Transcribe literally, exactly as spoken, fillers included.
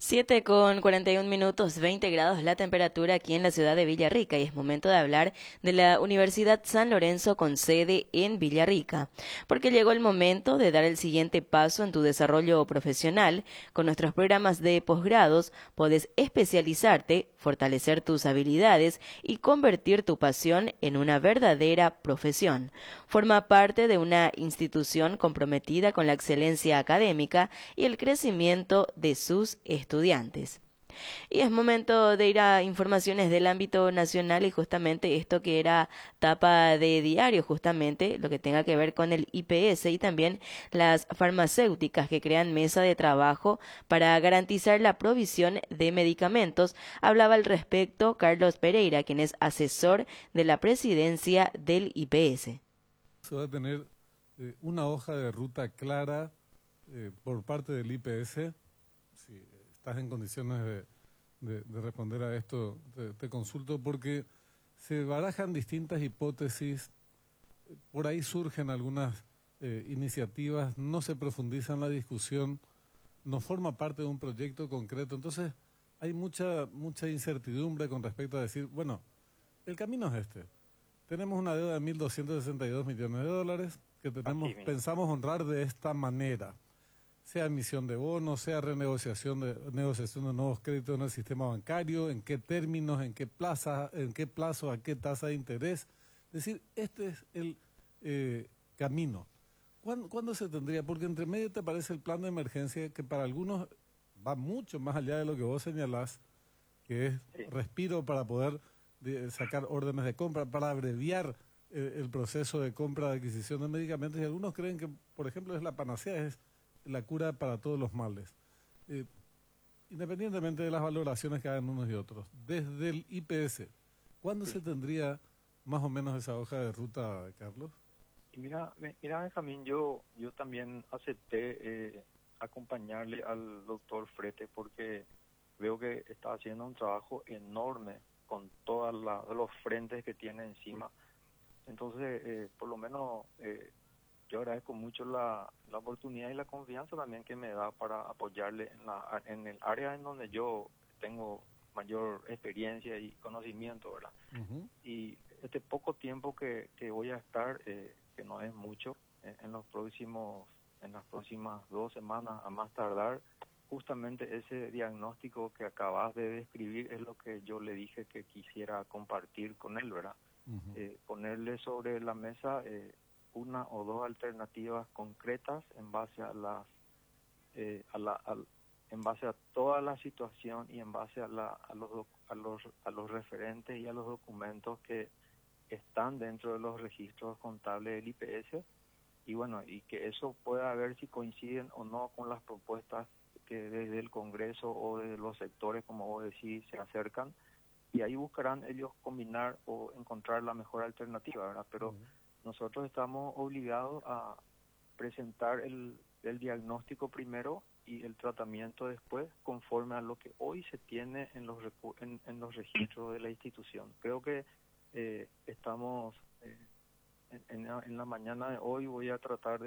Siete con cuarenta y un minutos, veinte grados la temperatura aquí en la ciudad de Villarrica y es momento de hablar de la Universidad San Lorenzo con sede en Villarrica, porque llegó el momento de dar el siguiente paso en tu desarrollo profesional. Con nuestros programas de posgrados podés especializarte, fortalecer tus habilidades y convertir tu pasión en una verdadera profesión. Forma parte de una institución comprometida con la excelencia académica y el crecimiento de sus estudiantes. Y es momento de ir a informaciones del ámbito nacional y justamente esto que era tapa de diario, justamente lo que tenga que ver con el I P S y también las farmacéuticas que crean mesa de trabajo para garantizar la provisión de medicamentos. Hablaba al respecto Carlos Pereira, quien es asesor de la presidencia del I P S. Se va a tener eh, una hoja de ruta clara eh, por parte del I P S. Si estás en condiciones de, de, de responder a esto, te, te consulto porque se barajan distintas hipótesis, por ahí surgen algunas eh, iniciativas, no se profundiza en la discusión, no forma parte de un proyecto concreto, entonces hay mucha, mucha incertidumbre con respecto a decir, bueno, el camino es este. Tenemos una deuda de mil doscientos sesenta y dos millones de dólares que tenemos, pensamos honrar de esta manera. Sea emisión de bonos, sea renegociación de, negociación de nuevos créditos en el sistema bancario, en qué términos, en qué plaza, en qué plazo, a qué tasa de interés. Es decir, este es el eh, camino. ¿Cuándo, ¿Cuándo se tendría? Porque entre medio te aparece el plan de emergencia que para algunos va mucho más allá de lo que vos señalás, que es Sí. respiro para poder de, sacar órdenes de compra, para abreviar eh, el proceso de compra, de adquisición de medicamentos, y algunos creen que, por ejemplo, es la panacea, es la cura para todos los males. Eh, independientemente de las valoraciones que hagan unos y otros, desde el I P S, ¿cuándo Sí. se tendría más o menos esa hoja de ruta, Carlos? Y mira, mira Benjamín, yo, yo también acepté eh, acompañarle al doctor Frete porque veo que está haciendo un trabajo enorme con todos los frentes que tiene encima. Entonces, eh, por lo menos, eh, yo agradezco mucho la, la oportunidad y la confianza también que me da para apoyarle en, la, en el área en donde yo tengo mayor experiencia y conocimiento, ¿verdad? Uh-huh. Y este poco tiempo que, que voy a estar, eh, que no es mucho, en, en los próximos, en las próximas dos semanas a más tardar, justamente ese diagnóstico que acabas de describir es lo que yo le dije que quisiera compartir con él, ¿verdad? Uh-huh. Eh, ponerle sobre la mesa eh, una o dos alternativas concretas en base a las eh, a la a, en base a toda la situación y en base a la a los a los a los referentes y a los documentos que están dentro de los registros contables del I P S, y bueno, y que eso pueda ver si coinciden o no con las propuestas que desde el Congreso o desde los sectores, como vos decís, se acercan, y ahí buscarán ellos combinar o encontrar la mejor alternativa, ¿verdad? Pero uh-huh. nosotros estamos obligados a presentar el, el diagnóstico primero y el tratamiento después, conforme a lo que hoy se tiene en los en, en los registros de la institución. Creo que eh, estamos eh, en, en, la, en la mañana de hoy voy a tratar de